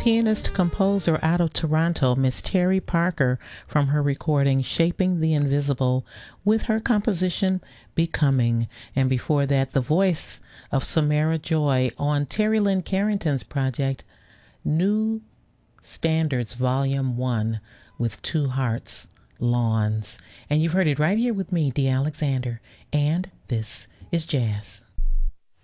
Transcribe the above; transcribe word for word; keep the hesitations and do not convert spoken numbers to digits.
pianist composer out of Toronto, Miss Terry Parker, from her recording Shaping the Invisible, with her composition Becoming. And before that, the voice of Samara Joy on Terry Lynn Carrington's project New Standards Volume one with Two Hearts, Lawns. And you've heard it right here with me, Dee Alexander, and this is Jazz.